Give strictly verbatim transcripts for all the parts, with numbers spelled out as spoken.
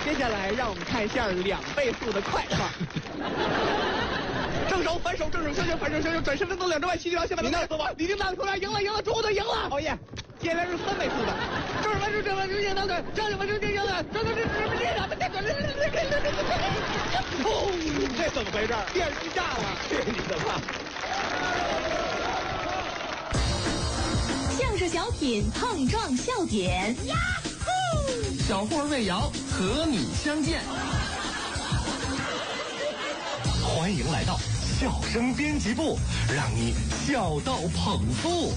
接下来让我们看一下两倍速的快放。正手反手正手相旋反手相旋转身蹬蹬两只外七条下半你那走吧，李定大出来赢了赢了，中国队赢了，讨厌。接下来是三倍速的，正手反手正反手赢了，正手反手赢了，正手这这这这这这这怎么回事？电视机炸了，这你的吧？ 相声小品碰撞笑点，呀呼！ 小霍魏瑶和你相见。欢迎来到笑声编辑部，让你笑到捧腹。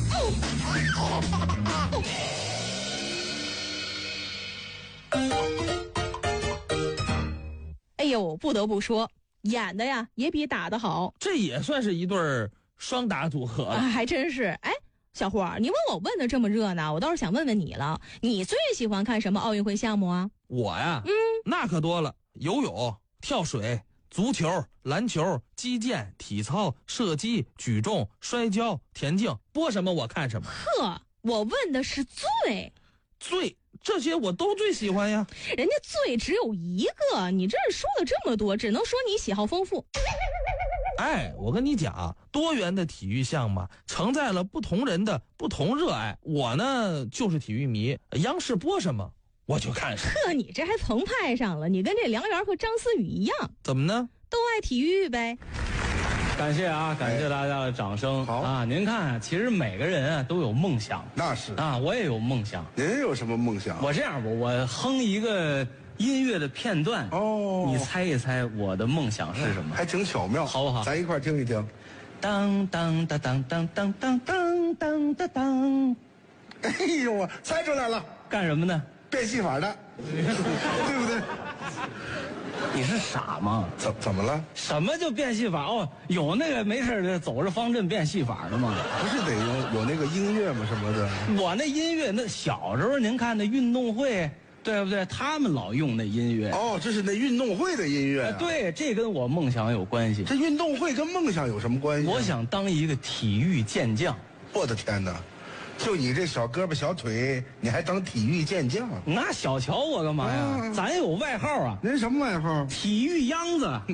哎呦，不得不说，演的呀也比打的好， 这也算是一对双打组合了、 啊、还真是。哎，小霍，你问我问的这么热闹，我倒是想问问你了，你最喜欢看什么奥运会项目啊？ 我呀，嗯，那可多了，游泳、跳水、足球、篮球、击剑、体操、射击、举重、摔跤、田径，播什么我看什么。 呵，我问的是最最这些我都最喜欢呀。 人家最只有一个，你这说了这么多，只能说你喜好丰富。 哎，我跟你讲，多元的体育项目承载了不同人的不同热爱。我呢就是体育迷，央视播什么我就看什么。 呵，你这还澎湃上了，你跟这梁元和张思雨一样， 怎么呢？ 都爱体育呗。 感谢啊，感谢大家的掌声。 好啊，您看，其实每个人啊都有梦想。 那是啊，我也有梦想。 您有什么梦想？ 我这样，我我哼一个音乐的片段哦， 你猜一猜我的梦想是什么？ 还挺巧妙， 好不好？ 咱一块儿听一听。 当当当当当当当当当当当。 哎呦我猜出来了， 干什么呢？ 变戏法的，对不对？ 你是傻吗？ 怎怎么了？ 什么叫变戏法？哦，有那个没事的走着方阵变戏法的吗？ 不是得有有那个音乐吗？什么的？ 我那音乐，那小时候您看那运动会，对不对？他们老用那音乐。 哦，这是那运动会的音乐、啊。 对，这跟我梦想有关系。 这运动会跟梦想有什么关系、啊？ 我想当一个体育健将。 我的天哪！就你这小胳膊小腿，你还当体育健将？ 那小瞧我干嘛呀？啊、咱有外号啊。 您什么外号？ 体育秧子。 你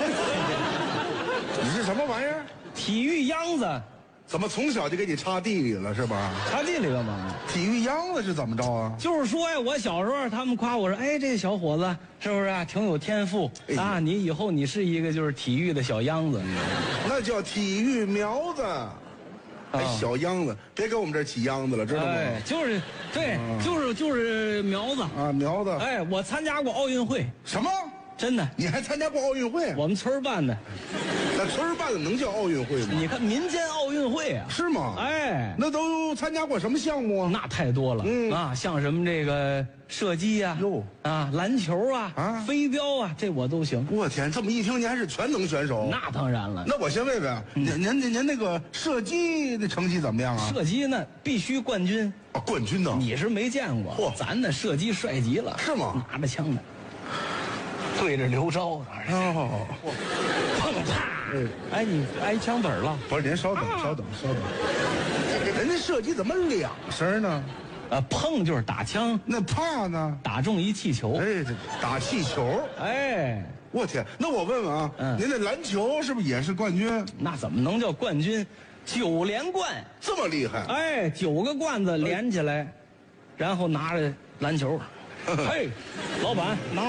是什么玩意儿？ 体育秧子。 怎么从小就给你插地里了是吧？ 插地里干嘛？ 体育秧子是怎么着啊？ 就是说呀，我小时候他们夸我说，哎，这个小伙子是不是啊，挺有天赋、哎、啊？你以后你是一个就是体育的小秧子。 那叫体育苗子。哎，小秧子，别给我们这儿起秧子了，知道吗？ 哎、就是对、嗯，就是就是苗子啊，苗子。 哎，我参加过奥运会。 什么？ 真的？ 你还参加过奥运会？ 我们村办的。 那村办的能叫奥运会吗？ 你看民间奥运会啊， 是吗？ 哎， 那都参加过什么项目啊？ 那太多了，嗯啊，像什么这个射击呀、啊，啊，篮球啊，啊，飞镖啊，这我都行。 我天，这么一听，您还是全能选手。 那当然了。 那我先问问，您您您您那个射击的成绩怎么样啊？ 射击呢，必须冠军。 啊，冠军呢？ 你是没见过，嚯，咱那射击帅极了。 是吗？ 拿着枪的，对着刘钊。 哦， 砰啪！哎，你挨枪子了？ 不是，您稍等，啊、稍等，稍等。人家射击怎么两声呢？ 啊，碰就是打枪， 那怕呢？ 打中一气球。 哎，打气球。 哎， 我天，那我问问啊，嗯、您那篮球是不是也是冠军？ 那怎么能叫冠军？九连冠， 这么厉害？ 哎，九个罐子连起来，然后拿着篮球，嘿，老板拿。